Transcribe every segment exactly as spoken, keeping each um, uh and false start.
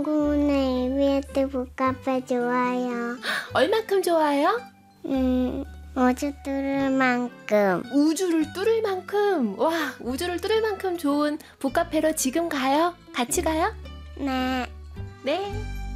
윤고은의 이비에스 북카페 좋아요. 얼만큼 좋아요? 음, 어제 들을 만큼. 우주를 뚫을 만큼. 와, 우주를 뚫을 만큼 좋은 북카페로 지금 가요? 같이 가요? 네. 네.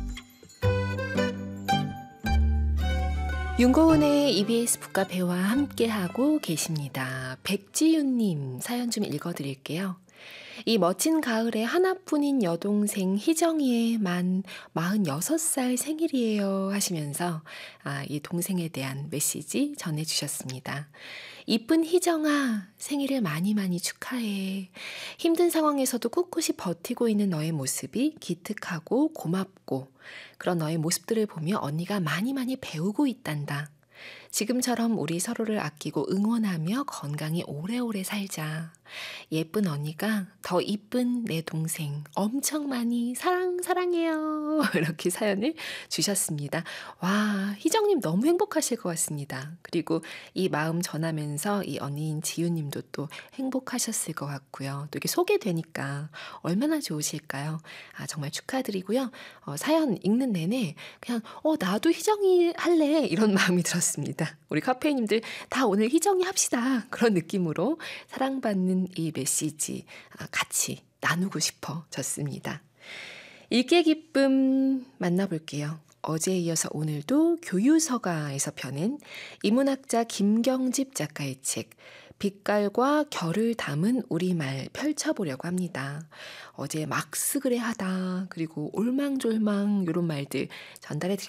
윤고은의 이비에스 북카페와 함께하고 계십니다. 백지윤님 사연 좀 읽어드릴게요. 이 멋진 가을에 하나뿐인 여동생 희정이의 만 마흔여섯 살 생일이에요 하시면서 아, 이 동생에 대한 메시지 전해주셨습니다. 이쁜 희정아, 생일을 많이 많이 축하해. 힘든 상황에서도 꿋꿋이 버티고 있는 너의 모습이 기특하고 고맙고 그런 너의 모습들을 보며 언니가 많이 많이 배우고 있단다. 지금처럼 우리 서로를 아끼고 응원하며 건강히 오래오래 살자. 예쁜 언니가 더 이쁜 내 동생 엄청 많이 사랑 사랑해요. 이렇게 사연을 주셨습니다. 와, 희정님 너무 행복하실 것 같습니다. 그리고 이 마음 전하면서 이 언니인 지유님도 또 행복하셨을 것 같고요. 또 이렇게 소개되니까 얼마나 좋으실까요? 아, 정말 축하드리고요. 어, 사연 읽는 내내 그냥 어 나도 희정이 할래 이런 마음이 들었습니다. 우리 카페인님들 다 오늘 희정이 합시다. 그런 느낌으로 사랑받는 이 메시지 같이 나누고 싶어졌습니다. 읽기의 기쁨 만나볼게요. 어제에 이어서 오늘도 교유서가에서 펴낸 인문학자 김경집 작가의 책 빛깔과 결을 담은 우리말 펼쳐보려고 합니다. 어제 막 쓰그레하다 그리고 올망졸망 이런 말들 전달해 드렸습니다.